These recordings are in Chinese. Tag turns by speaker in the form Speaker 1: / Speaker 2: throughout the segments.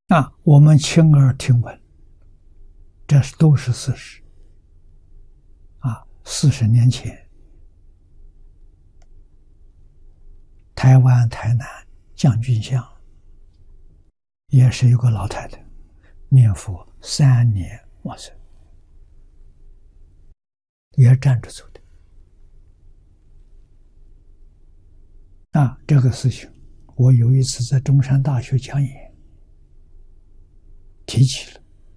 Speaker 1: 我们亲耳听闻，都是事实。40年前，台湾台南将军乡也是有个老太太念佛3年往生，也站着走的。这个事情，我有一次在中山大学讲演提起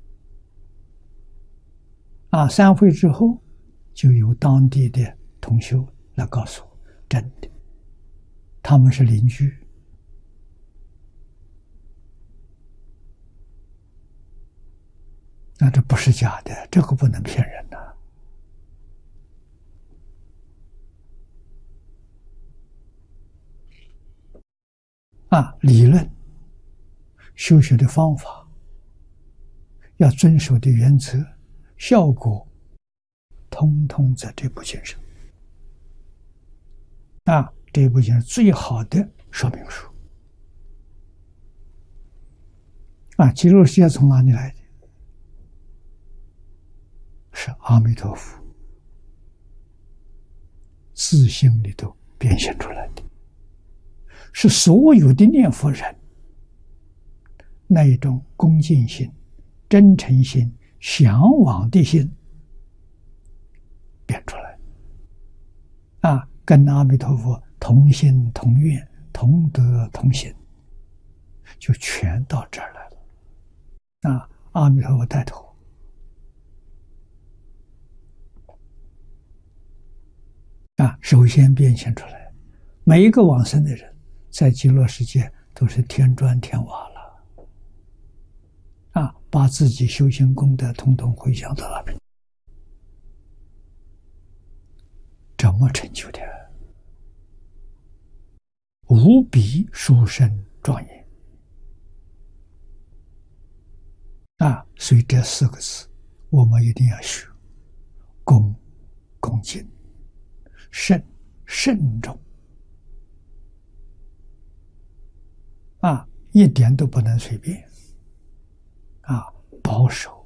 Speaker 1: 了。散会之后，就有当地的同修来告诉我，真的，他们是邻居。这不是假的，这个不能骗人的。理论、修学的方法，要遵守的原则，效果，通通在这部经上。这部经是最好的说明书。极乐世界从哪里来的？是阿弥陀佛自性里头变现出来的，是所有的念佛人那一种恭敬心、真诚心、向往的心变出来。跟阿弥陀佛同心同愿、同德同行，就全到这儿来了。阿弥陀佛带头。首先变现出来，每一个往生的人在极乐世界都是添砖添瓦了。把自己修行功德统统回向到那边。怎么成就的？无比殊胜庄严。所以这4个字我们一定要学：恭敬，慎重。一点都不能随便。保守